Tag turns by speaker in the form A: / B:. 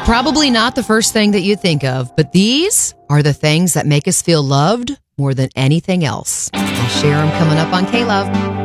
A: Probably not the first thing that you think of, but these are the things that make us feel loved more than anything else. I'll share them coming up on K-Love.